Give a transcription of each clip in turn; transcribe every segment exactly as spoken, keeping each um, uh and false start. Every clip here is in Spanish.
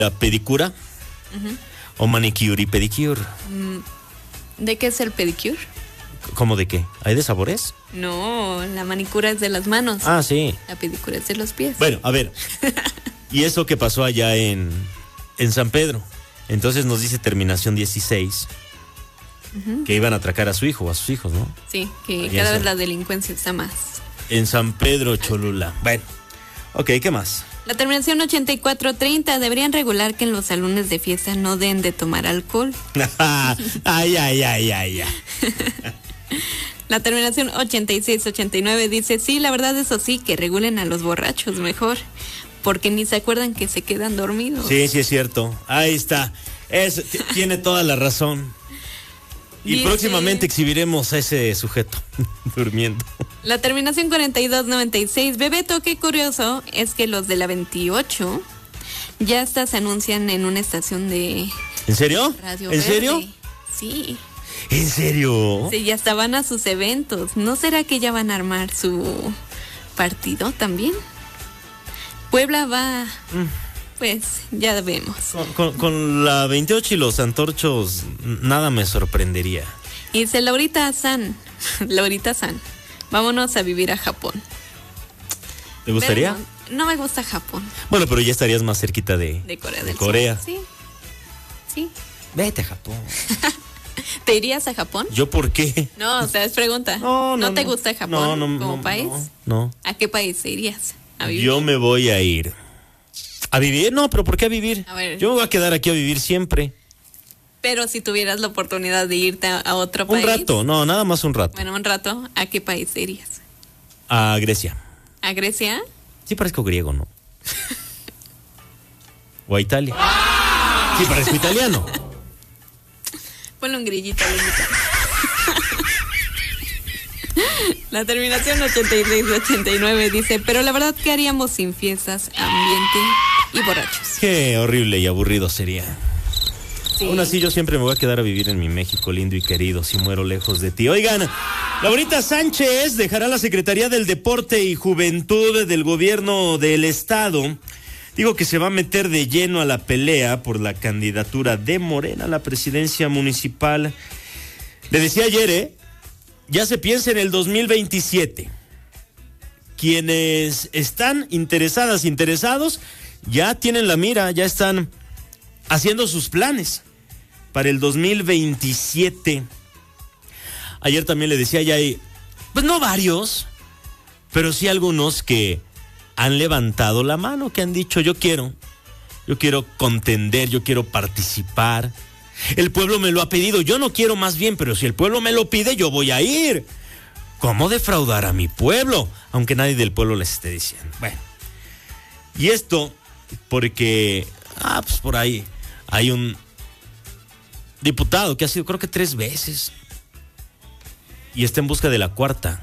¿La pedicura? Uh-huh. ¿O manicure y pedicure? ¿De qué es el pedicure? ¿Cómo de qué? ¿Hay de sabores? No, la manicura es de las manos. Ah, sí. La pedicura es de los pies. Bueno, a ver. ¿Y eso que pasó allá en, en San Pedro? Entonces nos dice terminación dieciséis uh-huh. que iban a atracar a su hijo o a sus hijos, ¿no? Sí, que allá cada vez la delincuencia está más. En San Pedro Cholula. Bueno, ok, ¿qué más? La terminación ochenta y cuatro treinta deberían regular que en los salones de fiesta no den de tomar alcohol. ay, ay, ay, ay, ay. La terminación ochenta y seis ochenta y nueve dice, sí, la verdad eso sí, que regulen a los borrachos mejor, porque ni se acuerdan que se quedan dormidos. Sí, sí es cierto. Ahí está. Es, t- tiene toda la razón. Y dice, próximamente exhibiremos a ese sujeto durmiendo. La terminación cuarenta y dos noventa y seis. Bebeto, qué curioso es que los de la veintiocho ya hasta se anuncian en una estación de... ¿En serio? Radio ¿En Verde. serio? Sí. ¿En serio? Sí, ya hasta van a sus eventos. ¿No será que ya van a armar su partido también? Puebla va... Mm. Pues ya vemos. Con, con, con la veintiocho y los antorchos, nada me sorprendería. Y dice Laurita San, Laurita San, vámonos a vivir a Japón. ¿Te gustaría? No, no me gusta Japón. Bueno, pero ya estarías más cerquita de, de Corea. De del Corea. Sur. Sí, sí. Vete a Japón. ¿Te irías a Japón? ¿Yo por qué? No, o sea, es pregunta. No, no, ¿No te no. gusta Japón no, no, como no, país? No, no. ¿A qué país te irías a vivir? Yo me voy a ir. ¿A vivir? No, pero ¿por qué a vivir? A ver. Yo me voy a quedar aquí a vivir siempre. Pero si tuvieras la oportunidad de irte a, a otro país. Un rato, no, nada más un rato. Bueno, un rato, ¿a qué país te irías? A Grecia. ¿A Grecia? Sí parezco griego, ¿no? O a Italia. Sí parezco italiano. Ponle un grillito, grillito. La terminación ochenta y seis ochenta y nueve dice, pero la verdad, ¿qué haríamos sin fiestas, ambiente y borrachos? Qué horrible y aburrido sería. Sí. Aún así, yo siempre me voy a quedar a vivir en mi México lindo y querido si muero lejos de ti. Oigan, Laurita Sánchez dejará la Secretaría del Deporte y Juventud del Gobierno del Estado. Digo que se va a meter de lleno a la pelea por la candidatura de Morena a la presidencia municipal. Le decía ayer, ¿eh? Ya se piensa en el dos mil veintisiete. Quienes están interesadas, interesados, ya tienen la mira, ya están haciendo sus planes para el dos mil veintisiete. Ayer también le decía, ya hay, pues no varios, pero sí algunos que han levantado la mano, que han dicho, yo quiero, yo quiero contender, yo quiero participar. El pueblo me lo ha pedido, yo no quiero más bien, pero si el pueblo me lo pide, yo voy a ir. ¿Cómo defraudar a mi pueblo? Aunque nadie del pueblo les esté diciendo. Bueno, y esto porque, ah, pues por ahí hay un diputado que ha sido creo que tres veces y está en busca de la cuarta.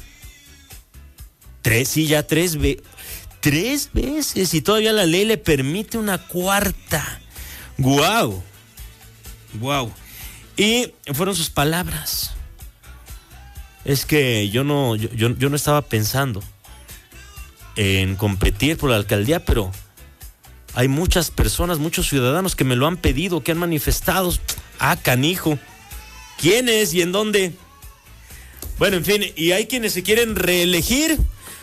Tres, sí, ya tres veces. Tres veces y todavía la ley le permite una cuarta. ¡Guau! ¡Guau! Y fueron sus palabras. Es que yo no, yo, yo, yo no estaba pensando en competir por la alcaldía, pero hay muchas personas, muchos ciudadanos que me lo han pedido, que han manifestado. Ah, canijo. ¿Quiénes y en dónde? Bueno, en fin, y hay quienes se quieren reelegir.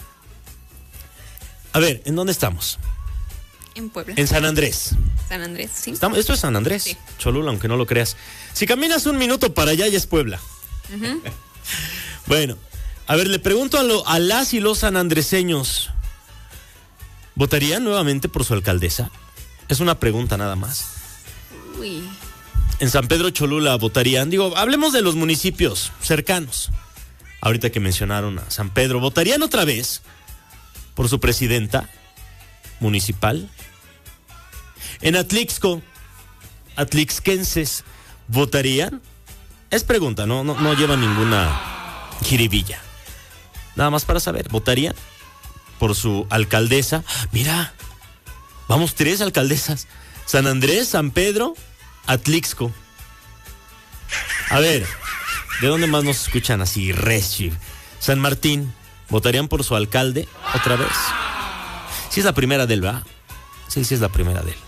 A ver, ¿en dónde estamos? En Puebla. En San Andrés. San Andrés, sí. Estamos, esto es San Andrés, sí. Cholula, aunque no lo creas. Si caminas un minuto para allá, ya es Puebla. Uh-huh. Bueno, a ver, le pregunto a, lo, a las y los sanandreseños, ¿votarían nuevamente por su alcaldesa? Es una pregunta nada más. Uy. En San Pedro Cholula, ¿votarían? Digo, hablemos de los municipios cercanos. Ahorita que mencionaron a San Pedro, ¿votarían otra vez por su presidenta municipal? En Atlixco, atlixquenses, ¿votarían? Es pregunta, no, no, no lleva ninguna jiribilla. Nada más para saber, ¿votarían por su alcaldesa? Mira, vamos tres alcaldesas. San Andrés, San Pedro, Atlixco. A ver, ¿de dónde más nos escuchan así? Rechi. San Martín, ¿votarían por su alcalde otra vez? Sí es la primera de él, ¿verdad? Sí, sí es la primera de él.